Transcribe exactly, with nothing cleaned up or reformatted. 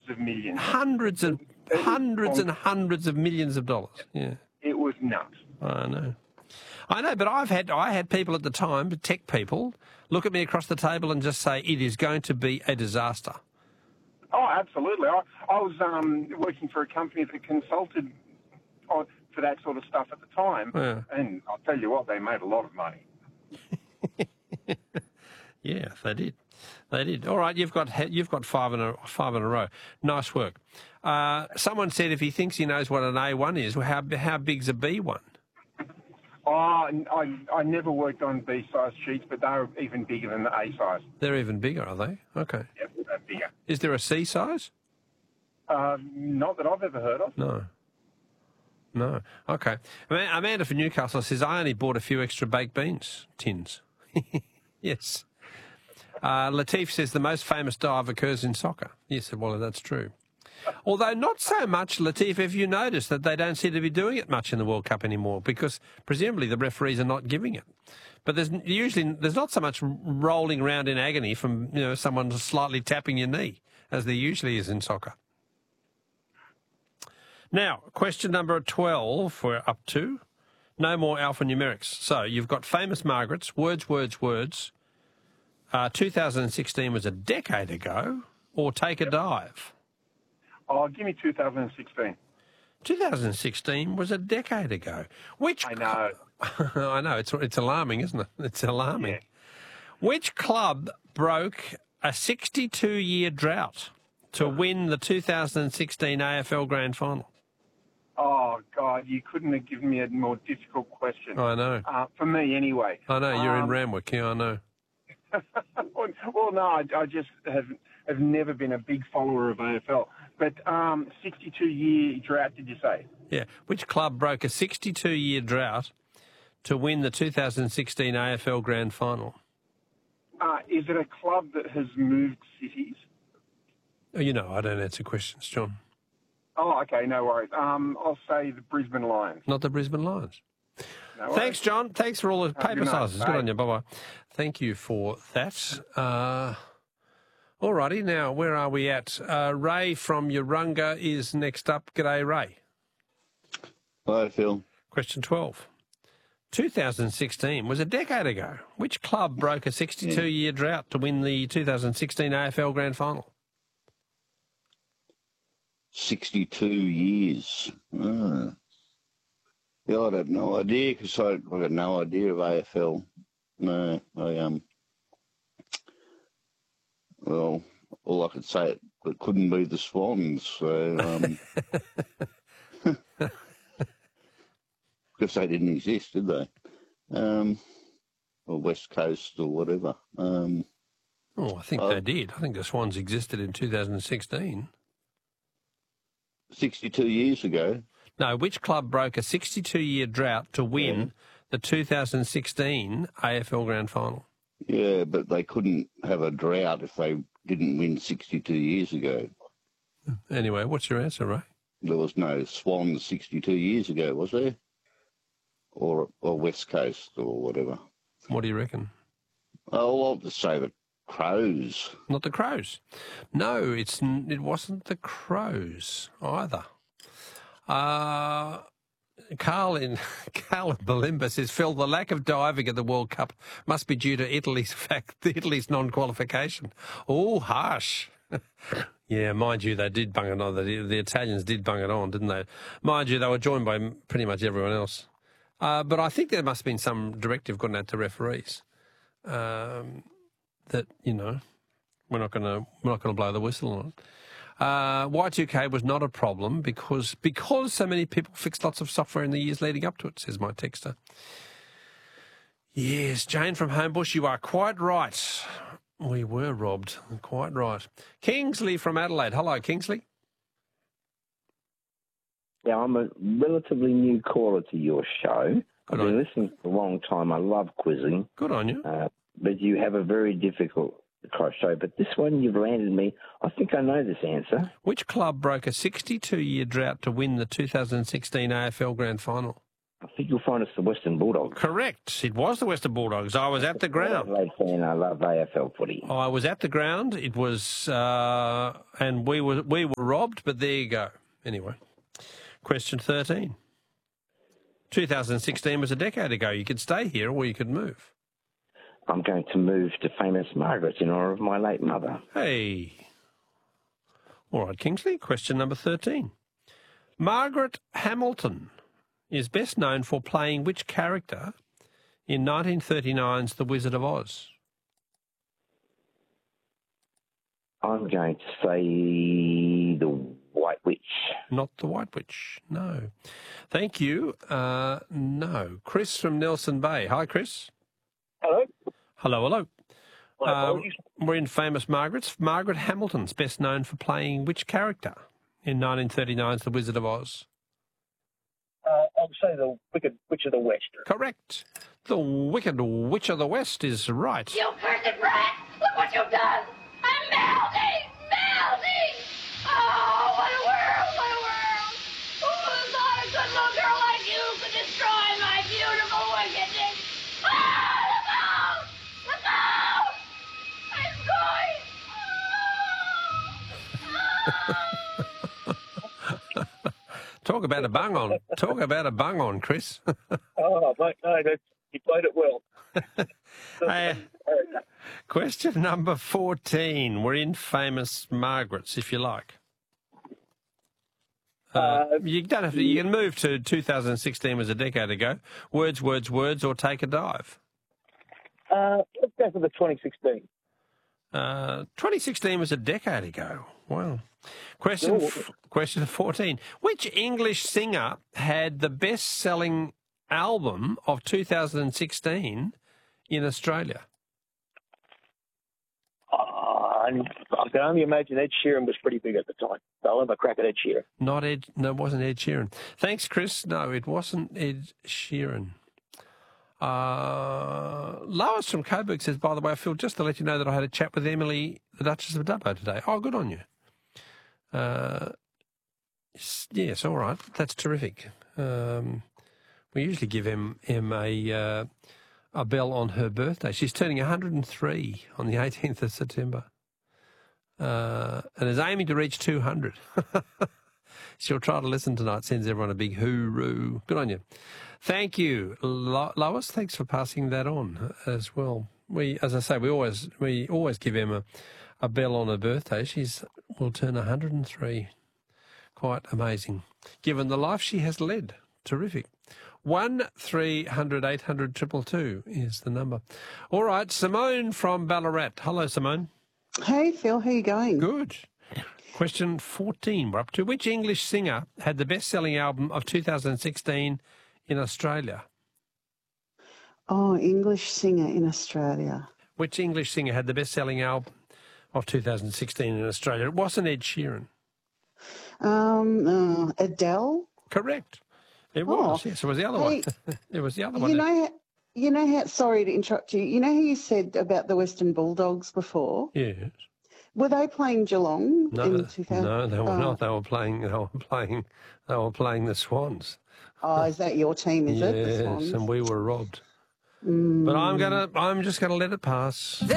of millions. Hundreds and hundreds and hundreds of millions of dollars. Yeah. It was nuts. I know. I know, but I've had I had people at the time, tech people, look at me across the table and just say it is going to be a disaster. Oh, absolutely. I, I was um, working for a company that consulted on, for that sort of stuff at the time, Yeah. and I'll tell you what, they made a lot of money. Yeah, they did. They did. All right, you've got you've got five in a five in a row. Nice work. Uh, someone said if he thinks he knows what an A one is, well, how how big's a B one? Oh, I, I never worked on B-size sheets, but they're even bigger than the A-size. They're even bigger, are they? Okay. Yep, they're bigger. Is there a C size? Uh, not that I've ever heard of. No. No. Okay. Amanda from Newcastle says, I only bought a few extra baked beans tins. Yes. Uh, Latif says the most famous dive occurs in soccer. Yes, well, that's true. Although not so much, Latif, if you notice that they don't seem to be doing it much in the World Cup anymore because presumably the referees are not giving it. But there's usually there's not so much rolling around in agony from you know someone slightly tapping your knee as there usually is in soccer. Now, question number twelve we're up to. No more alphanumerics. So you've got famous Margarets, words, words, words. Uh, two thousand sixteen was a decade ago, or take a dive. Oh, give me two thousand sixteen. two thousand sixteen was a decade ago. Which I know. I know, it's it's alarming, isn't it? It's alarming. Yeah. Which club broke a sixty-two year drought to win the two thousand sixteen A F L Grand Final? Oh, God, you couldn't have given me a more difficult question. I know. Uh, for me, anyway. I know, you're um, in Randwick, yeah, I know. Well, no, I, I just have, have never been a big follower of A F L. But um, sixty-two year drought, did you say? Yeah. Which club broke a sixty-two year drought to win the two thousand sixteen A F L Grand Final? Uh, is it a club that has moved cities? Oh, you know, I don't answer questions, John. Oh, okay, no worries. Um, I'll say the Brisbane Lions. Not the Brisbane Lions. No Thanks, John. Thanks for all the paper good night. sizes. Good Bye. on you. Bye-bye. Thank you for that. Uh, all righty. Now, where are we at? Uh, Ray from Urunga is next up. G'day, Ray. Hi, Phil. Question twelve. two thousand sixteen was a decade ago. Which club broke a sixty-two year drought to win the two thousand sixteen A F L Grand Final? sixty-two years. Oh. Yeah, I have no idea because I, I got no idea of A F L. No, I um. Well, all I could say it, it couldn't be the Swans. So um, because they didn't exist, did they? Um, or West Coast or whatever. Um, oh, I think uh, they did. I think the Swans existed in two thousand sixteen. sixty-two years ago. No, which club broke a sixty-two year drought to win Yeah. the two thousand sixteen A F L Grand Final? Yeah, but they couldn't have a drought if they didn't win sixty-two years ago. Anyway, what's your answer, Ray? There was no Swans sixty-two years ago, was there? Or or West Coast or whatever. What do you reckon? Oh, I'll just say the Crows. Not the Crows. No, it's it wasn't the Crows either. Uh, Carl in Carl in Balimba says, Phil, the lack of diving at the World Cup must be due to Italy's fact Italy's non-qualification. Oh, harsh. Yeah, mind you, they did bung it on. The, the Italians did bung it on, didn't they? Mind you, they were joined by pretty much everyone else. Uh, but I think there must have been some directive gone out to referees um, that you know we're not going to we're not going to blow the whistle on it. Uh, Y two K was not a problem because because so many people fixed lots of software in the years leading up to it, says my texter. Yes, Jane from Homebush, you are quite right. We were robbed. Quite right. Kingsley from Adelaide. Hello, Kingsley. Yeah, I'm a relatively new caller to your show. Good I've been on. listening for a long time. I love quizzing. Good on you. Uh, but you have a very difficult show. But this one, you've landed me. I think I know this answer. Which club broke a sixty-two year drought to win the two thousand sixteen A F L Grand Final? I think you'll find it's the Western Bulldogs. Correct. It was the Western Bulldogs. I was at the ground. Adelaide fan, I love A F L footy. I was at the ground. It was, uh, and we were we were robbed. But there you go. Anyway, question thirteen. two thousand sixteen was a decade ago. You could stay here or you could move. I'm going to move to famous Margaret's in honour of my late mother. Hey. All right, Kingsley. Question number thirteen. Margaret Hamilton is best known for playing which character in nineteen thirty-nine's The Wizard of Oz? I'm going to say the White Witch. Not the White Witch, no. Thank you. Uh, no. Chris from Nelson Bay. Hi, Chris. Hello. Hello, hello. My Uh, apologies. we're in famous Margaret's. Margaret Hamilton's best known for playing which character in nineteen thirty-nine's The Wizard of Oz? Uh, I'll say the Wicked Witch of the West. Correct. The Wicked Witch of the West is right. You cursed brat! Look what you've done! I'm melting! Melting! Oh, what a world! What a world! Who would have thought a good little girl like you could destroy my beautiful wickedness? Ah, look out! Look out! I'm going! Talk about a bung on. Talk about a bung on, Chris. Oh, mate, no, that's, you played it well. Hey, question number fourteen. We're in famous Margaret's, if you like. Uh, Uh, you don't have to. You can move to two thousand sixteen, was a decade ago. Words, words, words, or take a dive. Uh, let's go for the twenty sixteen. Uh, twenty sixteen was a decade ago. Wow. Question Oh. f- question fourteen. Which English singer had the best-selling album of two thousand sixteen in Australia? Uh, and I can only imagine Ed Sheeran was pretty big at the time. So I'll have a crack at Ed Sheeran. Not Ed. No, it wasn't Ed Sheeran. Thanks, Chris. No, it wasn't Ed Sheeran. Uh, Lois from Coburg says, by the way, Phil, just to let you know that I had a chat with Emily, the Duchess of Dubbo today. Oh, good on you. Uh, s- yes, all right. That's terrific. Um, we usually give Em, Em a, uh, a bell on her birthday. She's turning one hundred and three on the eighteenth of September. Uh, and is aiming to reach two hundred. She'll try to listen tonight, sends everyone a big hooroo. Good on you. Thank you, Lo- Lois. Thanks for passing that on as well. We, as I say, we always we always give Emma a bell on her birthday. She's will turn one hundred and three. Quite amazing, given the life she has led. Terrific. One three hundred eight hundred triple two is the number. All right, Simone from Ballarat. Hello, Simone. Hey, Phil, how you going? Good. Question fourteen. We're up to which English singer had the best-selling album of two thousand sixteen in Australia? Oh, English singer in Australia. Which English singer had the best-selling album of two thousand sixteen in Australia? It wasn't Ed Sheeran. Um, uh, Adele. Correct. It Oh, was. Yes, it was the other hey, one. It was the other one. You know, you know how. Sorry to interrupt you. You know how you said about the Western Bulldogs before? Yes. Were they playing Geelong No, in two thousand? no, they were oh. not. They were playing. They were playing. They were playing the Swans. Oh, is that your team? Is yes, it the Swans? and we were robbed. Mm. But I'm gonna. I'm just gonna let it pass.